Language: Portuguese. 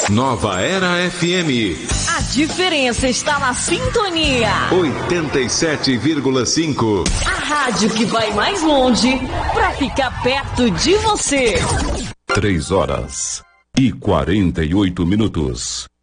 Nova Era FM. A diferença está na sintonia. 87,5. A rádio que vai mais longe para ficar perto de você. 3 horas e 48 minutos.